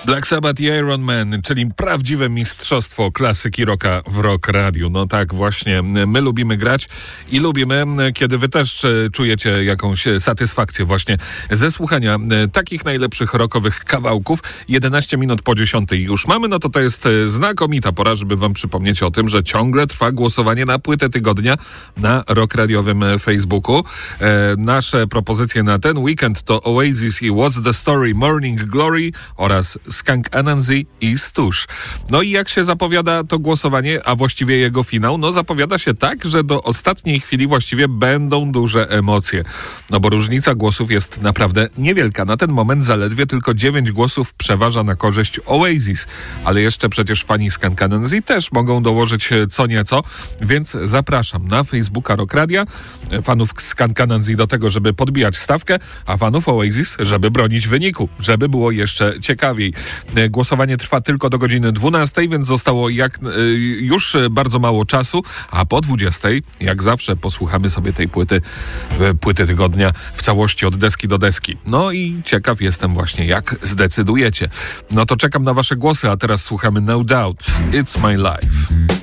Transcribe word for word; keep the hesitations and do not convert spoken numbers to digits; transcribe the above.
Black Sabbath i Iron Man, czyli prawdziwe mistrzostwo klasyki rocka w Rock Radio. No tak właśnie, my lubimy grać i lubimy, kiedy wy też czujecie jakąś satysfakcję właśnie ze słuchania takich najlepszych rockowych kawałków. jedenaście minut po dziesiątej już mamy, no to to jest znakomita pora, żeby wam przypomnieć o tym, że ciągle trwa głosowanie na płytę tygodnia na Rock Radiowym Facebooku. E, nasze propozycje na ten weekend to Oasis i What's the Story, Morning Glory oraz Skunk Anansi i Stush. No i jak się zapowiada to głosowanie, a właściwie jego finał, no zapowiada się tak, że do ostatniej chwili właściwie będą duże emocje. No bo różnica głosów jest naprawdę niewielka. Na ten moment zaledwie tylko dziewięć głosów przeważa na korzyść Oasis, ale jeszcze przecież fani Skunk Anansi też mogą dołożyć co nieco, więc zapraszam na Facebooka Rock Radia, fanów Skunk Anansi do tego, żeby podbijać stawkę, a fanów Oasis, żeby bronić wyniku, żeby było jeszcze ciekawiej. Głosowanie trwa tylko do godziny dwunastej, więc zostało jak już bardzo mało czasu, a po dwudziestej, jak zawsze, posłuchamy sobie tej płyty, płyty tygodnia w całości od deski do deski. No i ciekaw jestem właśnie, jak zdecydujecie. No to czekam na wasze głosy, a teraz słuchamy No Doubt, It's My Life.